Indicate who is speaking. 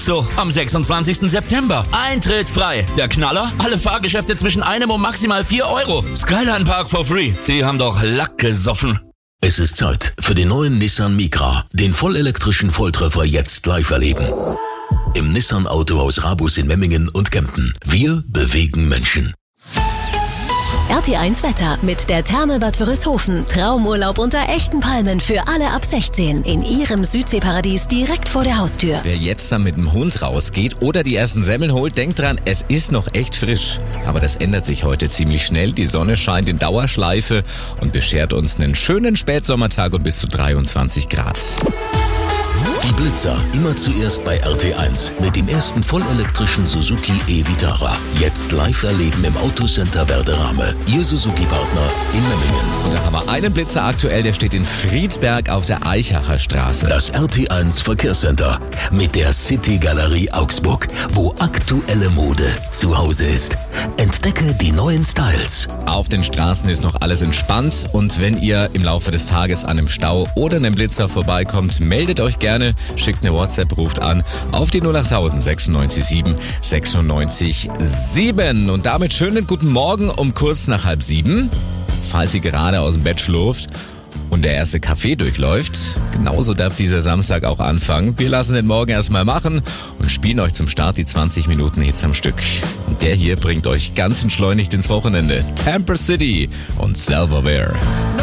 Speaker 1: So, am 26. September. Eintritt frei. Der Knaller? Alle Fahrgeschäfte zwischen 1 und maximal 4 Euro. Skyline Park for free. Die haben doch Lack gesoffen.
Speaker 2: Es ist Zeit für den neuen Nissan Micra, den vollelektrischen Volltreffer jetzt live erleben. Im Nissan Autohaus Rabus in Memmingen und Kempten. Wir bewegen Menschen.
Speaker 3: RT1 Wetter mit der Therme Bad Wörishofen. Traumurlaub unter echten Palmen für alle ab 16 in ihrem Südseeparadies direkt vor der Haustür.
Speaker 4: Wer jetzt dann mit dem Hund rausgeht oder die ersten Semmeln holt, denkt dran, es ist noch echt frisch. Aber das ändert sich heute ziemlich schnell. Die Sonne scheint in Dauerschleife und beschert uns einen schönen Spätsommertag und bis zu 23 Grad.
Speaker 2: Die Blitzer immer zuerst bei RT1 mit dem ersten vollelektrischen Suzuki e-Vitara. Jetzt live erleben im Autocenter Werderame. Ihr Suzuki-Partner in Memmingen.
Speaker 4: Und da haben wir einen Blitzer aktuell, der steht in Friedberg auf der Eichacher Straße.
Speaker 2: Das RT1 Verkehrscenter mit der City Galerie Augsburg, wo aktuelle Mode zu Hause ist. Entdecke die neuen Styles.
Speaker 4: Auf den Straßen ist noch alles entspannt und wenn ihr im Laufe des Tages an einem Stau oder einem Blitzer vorbeikommt, meldet euch gerne, schickt eine WhatsApp, ruft an auf die 08000 96 7 96 7. Und damit schönen guten Morgen um kurz nach 6:30, falls ihr gerade aus dem Bett schlurft und der erste Kaffee durchläuft. Genauso darf dieser Samstag auch anfangen. Wir lassen den Morgen erstmal machen und spielen euch zum Start die 20 Minuten Hits am Stück. Und der hier bringt euch ganz entschleunigt ins Wochenende. Tamper City und Silverware.